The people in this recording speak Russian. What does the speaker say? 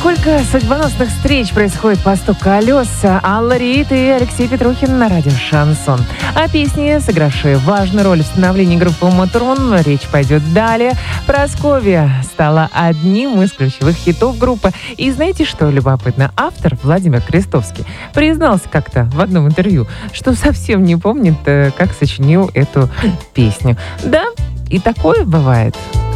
Сколько судьбоносных встреч происходит по стуку колес. Алла Рид и Алексей Петрухин на радио «Шансон». О песне, сыгравшей важную роль в становлении группы Ума Турман, речь пойдет далее. Прасковья стала одним из ключевых хитов группы. И знаете, что любопытно? Автор Владимир Крестовский признался как-то в одном интервью, что совсем не помнит, как сочинил эту песню. Да, и такое бывает.